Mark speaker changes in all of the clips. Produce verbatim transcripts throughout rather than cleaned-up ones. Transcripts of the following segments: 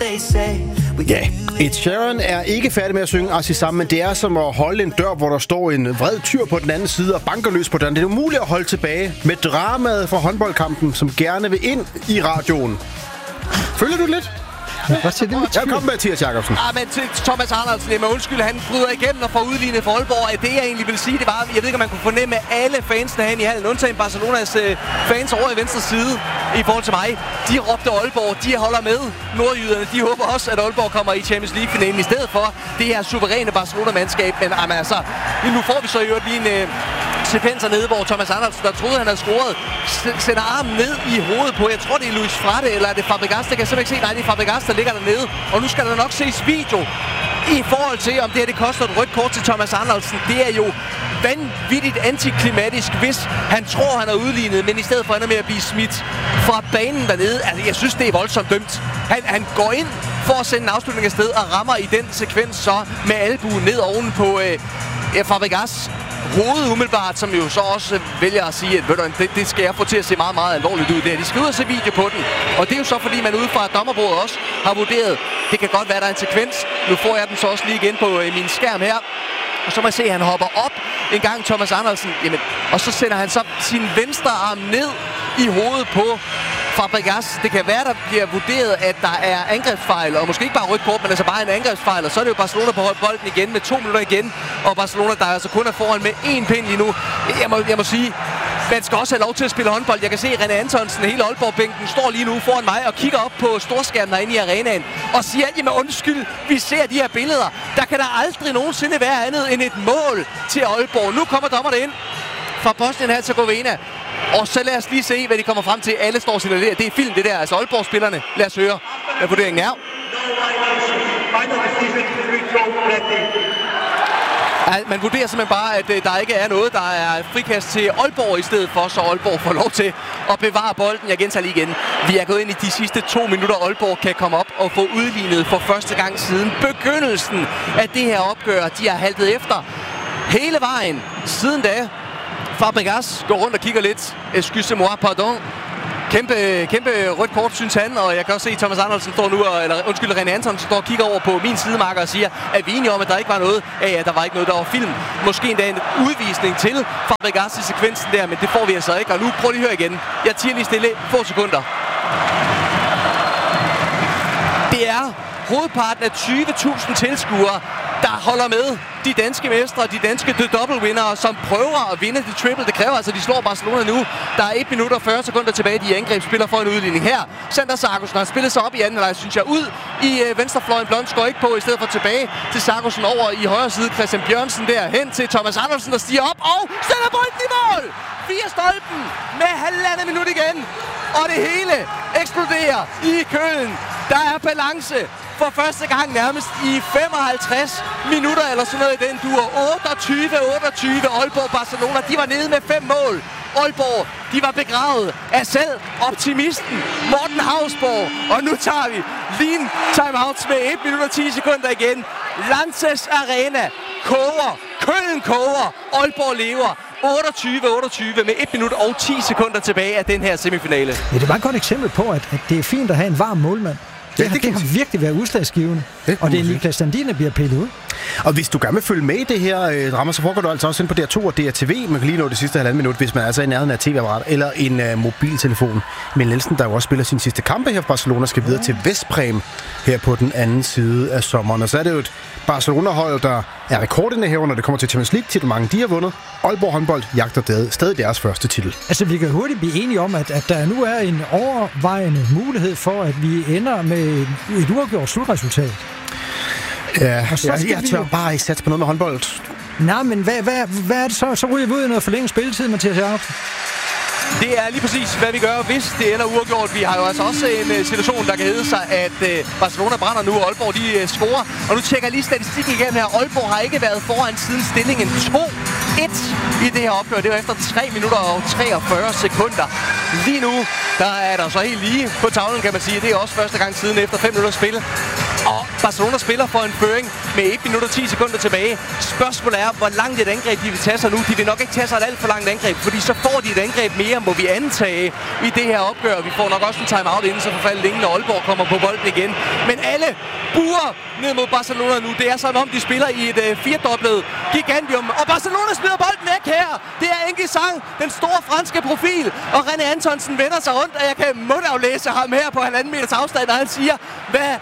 Speaker 1: Ja, Ed Sheeran er ikke færdig med at synge As I sammen, men det er som at holde en dør, hvor der står en vred tyr på den anden side og banker løs på den. Det er umuligt at holde tilbage med dramaet fra håndboldkampen, som gerne vil ind i radioen. Følger du lidt?
Speaker 2: Hvad siger det med
Speaker 1: Jeg kom med Mathias Jacobsen.
Speaker 3: Ja, men til Thomas Andersen, jeg må undskylde, han bryder igennem og får udlignet for Aalborg. Det jeg egentlig vil sige, det var, jeg ved ikke, om man kunne fornemme alle fansene herinde i hallen, undtagen Barcelonas øh, fans over i venstre side i forhold til mig. De råbte Aalborg, de holder med. Nordjyderne, de håber også, at Aalborg kommer i Champions League-finalen i stedet for det her suveræne Barcelona-mandskab. Men jamen, altså, nu får vi så jo lige en øh, sekvens nede, hvor Thomas Andersen, der troede, han havde scoret, sender armen ned i hovedet på, jeg tror, det er Luis Frade, eller er det Fabregas, det kan jeg simpelthen ikke se. Nej, det er Fabregas, der ligger dernede. Og nu skal der nok ses video i forhold til, om det her det koster et rødt kort til Thomas Andersen. Det er jo vanvittigt antiklimatisk, hvis han tror, han er udlignet, men i stedet for ender med at blive smidt fra banen dernede. Altså, jeg synes, det er voldsomt dømt. Han, han går ind for at sende en afslutning afsted og rammer i den sekvens så med albuen ned oven på øh, Fabregas hovedet umiddelbart, som jo så også vælger at sige, at ved du, det, det skal jeg få til at se meget, meget alvorligt ud der. De skal ud og se video på den. Og det er jo så, fordi man ude fra dommerbordet også har vurderet, det kan godt være, der er en sekvens. Nu får jeg den så også lige igen på øh, min skærm her. Og så må jeg se, at han hopper op en gang, Thomas Andersen. Jamen, og så sender han så sin venstre arm ned i hovedet på Fabregas. Det kan være, der bliver vurderet, at der er angrebsfejl, og måske ikke bare rødt kort, men altså bare en angrebsfejl. Og så er det jo Barcelona på bolden igen med to minutter igen. Og Barcelona, der altså kun er foran med én pind lige nu. Jeg må, jeg må sige, man skal også have lov til at spille håndbold. Jeg kan se, at René Antonsen, hele Aalborg-bænken, står lige nu foran mig og kigger op på storskærmen herinde i arenaen og siger, jamen undskyld, vi ser de her billeder. Der kan der aldrig nogensinde være andet end et mål til Aalborg. Nu kommer dommerne ind fra Bosnien-Herzegovina. Og så lad os lige se, hvad de kommer frem til. Alle står signaleret. Det er film, det der. Altså Aalborg-spillerne. Lad os høre, hvad vurderingen er. Man vurderer simpelthen bare, at der ikke er noget. Der er frikast til Aalborg i stedet for, så Aalborg får lov til at bevare bolden. Jeg gentager lige igen. Vi er gået ind i de sidste to minutter. Aalborg kan komme op og få udlignet for første gang siden begyndelsen af det her opgør. De har haltet efter hele vejen siden da. Fabregas går rundt og kigger lidt. Excusez-moi, pardon. Kæmpe, kæmpe rødt kort, synes han. Og jeg kan også se, at Thomas Andersen står nu, og, eller undskyld, René Antonsen står og kigger over på min sidemarker og siger, at vi er enige om, at der ikke var noget. Ja, ja, der var ikke noget, der var film. Måske endda en udvisning til Fabregas i sekvensen der, men det får vi altså ikke. Og nu prøv lige at høre igen. Jeg tiger lige stille. Få sekunder. Det er hovedparten af tyve tusind tilskuere, der holder med de danske mestre, de danske double-vindere, som prøver at vinde det triple. Det kræver altså, at de slår Barcelona nu. Der er et minut og fyrre sekunder tilbage. De angrebsspiller for en udligning her. Sander Sargussen har spillet sig op i anden halvleg, synes jeg, ud i øh, venstrefløjen. Blond går ikke på, i stedet for tilbage til Sargussen over i højre side. Christian Bjørnsen der hen til Thomas Andersen, der stiger op og sætter bolden i mål! Via stolpen med halvandet minut igen. Og det hele eksploderer i Køln. Der er balance for første gang nærmest i femoghalvtreds minutter eller sådan noget i den dur. otteogtyve otteogtyve Aalborg Barcelona, de var nede med fem mål. Aalborg, de var begravet af selv optimisten Morten Hausborg. Og nu tager vi lige en timeout med et minut og ti sekunder igen. Lanxess Arena koger. Køln koger. Aalborg lever. otteogtyve otteogtyve med et minut og ti sekunder tilbage af den her semifinale.
Speaker 2: Ja, det var et godt eksempel på, at, at det er fint at have en varm målmand. Det, ja, det, har, det har virkelig været udslagsgivende, det, og det er Niklas Sandin, der bliver pillet ud.
Speaker 1: Og hvis du gerne vil følge med i det her øh, drama, så foregår du altså også ind på D R to og D R T V. Man kan lige nå det sidste halvanden minut, hvis man er altså i nærheden af tv-apparat eller en øh, mobiltelefon. Men Nielsen, der jo også spiller sin sidste kampe her for Barcelona, skal videre til Vestprem her på den anden side af sommeren. Og så er det jo et Barcelona-hold, der er rekordindehaver, når det kommer til Champions League-titel. Mange de har vundet. Aalborg håndbold jagter stadig deres første titel.
Speaker 2: Altså, vi kan hurtigt blive enige om, at, at der nu er en overvejende mulighed for, at vi ender med et uafgjort slutresultat.
Speaker 1: Ja, og så jeg, jeg tør jo bare ikke satse på noget med håndbold.
Speaker 2: Nej, men hvad, hvad, hvad er det så? Så ryger vi ud i noget forlænget spilletid, Mathias Jacobsen.
Speaker 3: Det er lige præcis, hvad vi gør, hvis det ender uafgjort. Vi har jo altså også en uh, situation, der kan hedde sig, at uh, Barcelona brænder nu, og Aalborg de uh, scorer. Og nu tjekker jeg lige statistikken igennem her. Aalborg har ikke været foran siden stillingen to et i det her opgør. Det var efter tre minutter og treogfyrre sekunder. Lige nu, der er der så helt lige på tavlen, kan man sige. Det er også første gang siden efter fem minutter spil. Og Barcelona spiller for en føring med et minut og ti sekunder tilbage. Spørgsmålet er, hvor langt et angreb de vil tage sig nu. De vil nok ikke tage sig et alt for langt angreb, fordi så får de et angreb mere, må vi antage, i det her opgør. Vi får nok også en timeout inden, så forfalder ingen, og Aalborg kommer på bolden igen. Men alle buer ned mod Barcelona nu. Det er som om, de spiller i et øh, firedoblet gigantium. Og Barcelona smider bolden væk her. Det er Engi Sang, den store franske profil. Og René Antonsen vender sig rundt, og jeg kan mundaflæse ham her på halvanden meters afstand, og han siger, hvad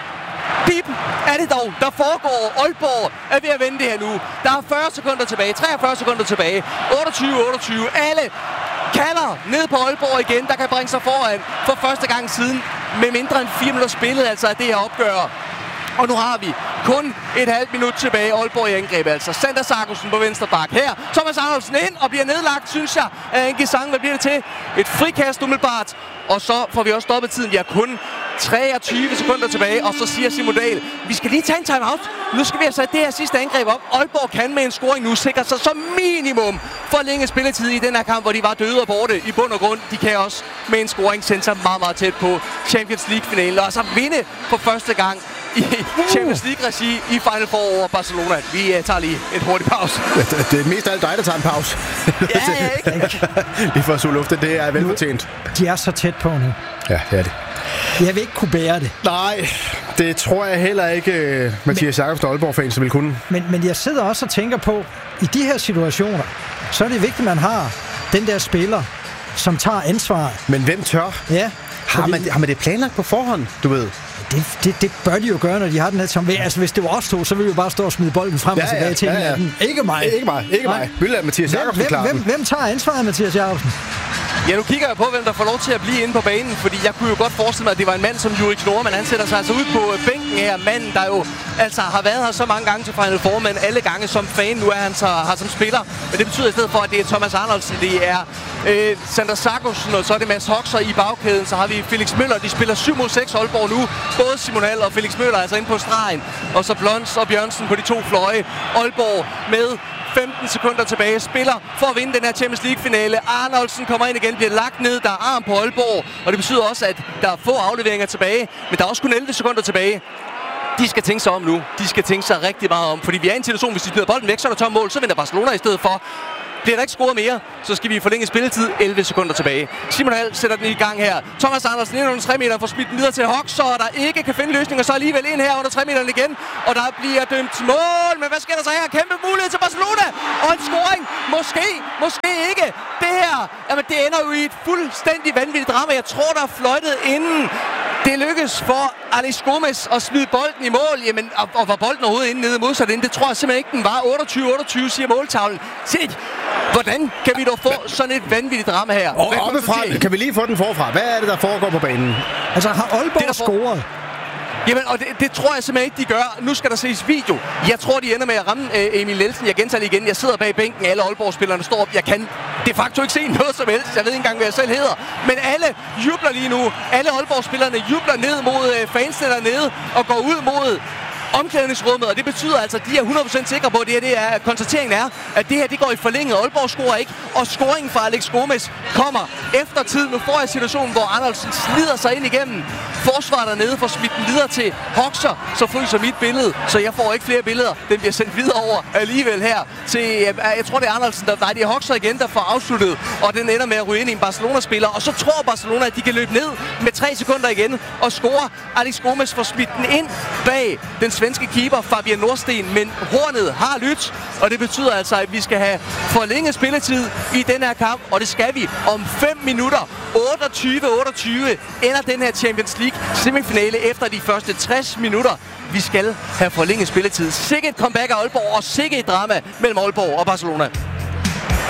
Speaker 3: Pip er det dog, der foregår. Aalborg er ved at vende det her nu. Der er fyrre sekunder tilbage, treogfyrre sekunder tilbage. otteogtyve otteogtyve. Alle kalder ned på Aalborg igen, der kan bringe sig foran for første gang siden med mindre end fire minutter spillet, altså af det her opgør. Og nu har vi kun et halvt minut tilbage. Aalborg i angreb altså. Sander Sargussen på venstre bak her. Thomas Arnoldsen ind og bliver nedlagt, synes jeg, af Engi Sang. Hvad bliver det til? Et frikast umiddelbart. Og så får vi også stoppet tiden. Vi har kun treogtyve sekunder tilbage. Og så siger Simon Dahl, vi skal lige tage en timeout. Nu skal vi have sat det her sidste angreb op. Aalborg kan med en scoring nu sikre sig som minimum forlænge spilletid i den her kamp, hvor de var døde og borte i bund og grund. De kan også med en scoring sende sig meget, meget tæt på Champions League-finalen. Og så vinde for første gang i Champions League-regi i Final Four over Barcelona. Vi uh, tager lige et hurtigt pause.
Speaker 1: Det, det er mest af alt dig, der tager en pause.
Speaker 3: Ja, ja, ikke?
Speaker 1: Lige for at suge luften, det er velfortjent.
Speaker 2: De er så tæt på nu.
Speaker 1: Ja, det er det.
Speaker 2: Jeg vil ikke kunne bære det.
Speaker 1: Nej, det tror jeg heller ikke, uh, Mathias Jakobsen og Aalborg-fans vil kunne. Men,
Speaker 2: men jeg sidder også og tænker på, i de her situationer, så er det vigtigt, at man har den der spiller, som tager ansvar.
Speaker 1: Men hvem tør?
Speaker 2: Ja.
Speaker 1: Har man, har man det planlagt på forhånd, du ved?
Speaker 2: Det, det, det bør de jo gøre, når de har den her som. Altså, hvis det var os to, så ville vi jo bare stå og smide bolden frem ja, og tilbage ja, til ja, ja. hinanden. Ikke mig.
Speaker 1: Ikke mig. Ikke mig. Vil lade Mathias Jakobsen
Speaker 2: hvem,
Speaker 1: klare
Speaker 2: hvem, hvem tager ansvaret, Mathias Jakobsen?
Speaker 3: Ja, nu kigger jeg på, hvem der får lov til at blive inde på banen, fordi jeg kunne jo godt forestille mig, at det var en mand som Juri Knorr, men han sætter sig altså ud på bænken her. Manden, der jo altså har været her så mange gange til Final Four, men alle gange som fan. Nu er han så har som spiller, men det betyder i stedet for, at det er Thomas Arnoldsen, det er øh, Sander Sargussen, og så er det Mads Hoxer i bagkæden. Så har vi Felix Møller, de spiller syv mod seks Aalborg nu. Både Simon Hall og Felix Møller altså inde på stregen, og så Blons og Bjørnsen på de to fløje. Aalborg med femten sekunder tilbage, spiller for at vinde den her Champions League-finale. Arnoldsen kommer ind igen, bliver lagt ned, der er arm på Aalborg, og det betyder også, at der er få afleveringer tilbage, men der er også kun elleve sekunder tilbage. De skal tænke sig om nu. De skal tænke sig rigtig meget om, fordi vi er i en situation, hvis de smider bolden væk, så er der tom mål, så vinder Barcelona i stedet for. Bliver der ikke scoret mere, så skal vi forlænge spilletid. elleve sekunder tilbage. Simon Hall sætter den i gang her. Thomas Andersen ind under tre meter, får smidt den videre til Hoxer, der ikke kan finde løsninger, så alligevel ind her under tre meteren igen. Og der bliver dømt mål, men hvad sker der så her? Kæmpe mulighed til Barcelona, og en scoring. Måske, måske ikke. Det her, jamen det ender jo i et fuldstændig vanvittigt drama. Jeg tror, der er fløjtet inden det lykkes for Alex Gomez at smide bolden i mål. Jamen, og, og var bolden overhovedet inde nede modsat inde? Det tror jeg simpelthen ikke, den var. otteogtyve otteogtyve siger måltavlen. Se, hvordan kan vi dog få sådan et vanvittigt drama her?
Speaker 1: Og oppefra, kan vi lige få den forfra? Hvad er det, der foregår på banen?
Speaker 2: Altså, har Aalborg scoret?
Speaker 3: Jamen, og det, det tror jeg simpelthen ikke, de gør. Nu skal der ses video. Jeg tror, de ender med at ramme øh, Emil Nielsen. Jeg gentager lige igen. Jeg sidder bag bænken. Alle Aalborg-spillerne står op. Jeg kan de facto ikke se noget som helst. Jeg ved ikke engang, hvad jeg selv hedder. Men alle jubler lige nu. Alle Aalborg-spillerne jubler ned mod øh, fansene dernede og går ud mod omklædningsrummet, og det betyder altså, at de er hundrede procent sikre på, at det her, det er, konstateringen er, at det her, det går i forlænget. Aalborg scorer ikke, og scoringen fra Alex Gomez kommer efter tid. Nu får jeg situationen, hvor Arnoldsen slider sig ind igennem forsvaret dernede, får smidt den videre til Hoxer, så fryser mit billede, så jeg får ikke flere billeder. Den bliver sendt videre over alligevel her til, jeg, jeg tror, det er Arnoldsen, der, nej, det er Hoxer igen, der får afsluttet, og den ender med at ryge ind i en Barcelona-spiller, og så tror Barcelona, at de kan løbe ned med tre sekunder igen og score. Alex Gomez får smidt den ind bag den svenske keeper Fabian Nordsten, men hornet har lyttet, og det betyder altså, at vi skal have forlænget spilletid i den her kamp, og det skal vi om fem minutter. otteogtyve otteogtyve ender den her Champions League semifinale efter de første tres minutter. Vi skal have forlænget spilletid. Sikke et comeback af Aalborg, og sikke et drama mellem Aalborg og Barcelona.